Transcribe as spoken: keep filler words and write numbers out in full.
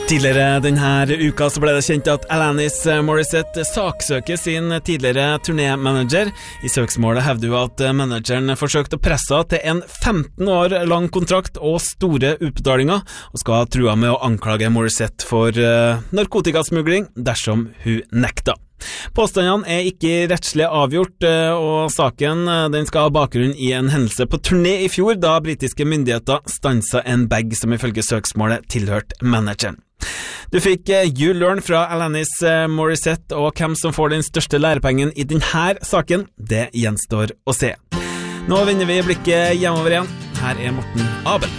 Tidligere denne uka så ble det kjent at Alanis Morissette saksøker sin tidligere turnémanager. I søksmålet hevder hun at manageren forsøkte å presse til en femten år lang kontrakt og store utbetalinger, og skal ha trua med å anklage Morissette for uh, narkotikasmugling dersom hun nekta. Påstandene er ikke rettslig avgjort, og saken den skal ha bakgrunn i en hendelse på turné i fjor, da britiske myndigheter stanset en bag som ifølge søksmålet tilhørte manageren. Du fikk You Learn fra Alanis Morissette, og hvem som får den største lærepengen i denne saken, det gjenstår å se. Nå vender vi blikket hjemover igjen. Her er Morten Abel.